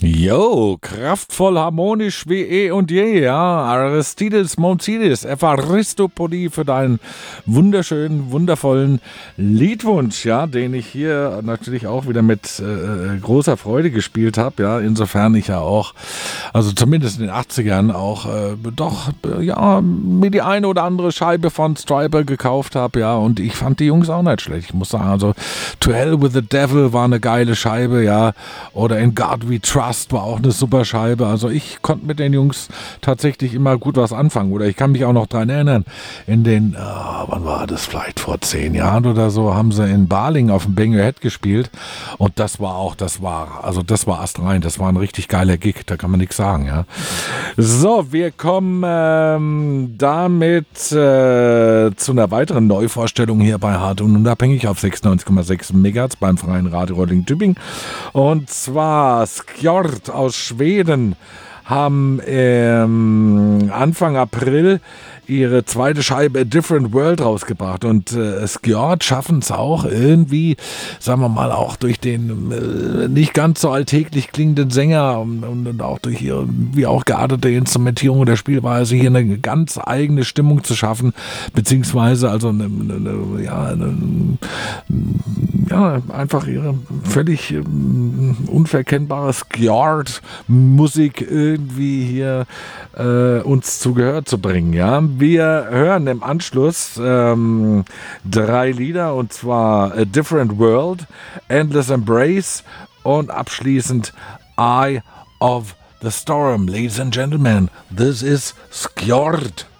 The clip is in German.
Jo, kraftvoll, harmonisch wie eh und je, ja. Aristides Montidis, Evaristopoli für deinen wunderschönen, wundervollen Liedwunsch, ja, den ich hier natürlich auch wieder mit großer Freude gespielt habe, ja. Insofern ich ja auch, also zumindest in den 80ern auch mir die eine oder andere Scheibe von Stryper gekauft habe, ja. Und ich fand die Jungs auch nicht schlecht. Ich muss sagen, also To Hell with the Devil war eine geile Scheibe, ja. Oder In God We Trust war auch eine super Scheibe. Also ich konnte mit den Jungs tatsächlich immer gut was anfangen. Oder ich kann mich auch noch dran erinnern, in den, wann war das, vielleicht vor 10 Jahren oder so, haben sie in Balingen auf dem Bang Your Head gespielt. Und das war astrein. Das war ein richtig geiler Gig, da kann man nichts sagen, ja. So, wir kommen damit zu einer weiteren Neuvorstellung hier bei Hart und Unabhängig auf 96,6 MHz beim Freien Radio Rolling Tübingen. Und zwar Skjord aus Schweden haben Anfang April ihre zweite Scheibe A Different World rausgebracht und Skjord schaffen es auch irgendwie, sagen wir mal, auch durch den nicht ganz so alltäglich klingenden Sänger und auch durch ihre wie auch geartete Instrumentierung der Spielweise hier eine ganz eigene Stimmung zu schaffen, beziehungsweise also einfach ihre völlig unverkennbare Skjord-Musik irgendwie hier uns zu Gehör zu bringen, ja. Wir hören im Anschluss 3 Lieder, und zwar A Different World, Endless Embrace und abschließend Eye of the Storm. Ladies and Gentlemen, this is Skjord.